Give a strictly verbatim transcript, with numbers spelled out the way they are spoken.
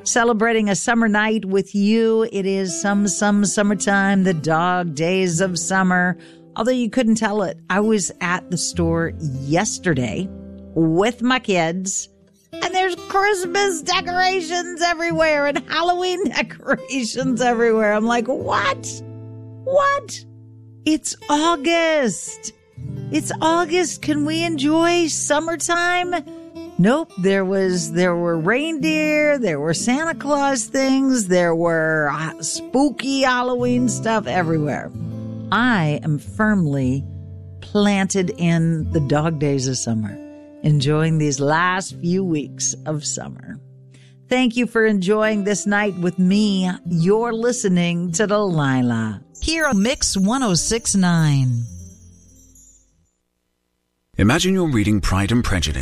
celebrating a summer night with you. It is some, some summertime, the dog days of summer. Although you couldn't tell it, I was at the store yesterday with my kids, and there's Christmas decorations everywhere and Halloween decorations everywhere. I'm like, what? What? It's August. It's August. Can we enjoy summertime? Nope. There was, there were reindeer. There were Santa Claus things. There were spooky Halloween stuff everywhere. I am firmly planted in the dog days of summer, enjoying these last few weeks of summer. Thank you for enjoying this night with me. You're listening to Delilah here on Mix one oh six point nine. Imagine you're reading Pride and Prejudice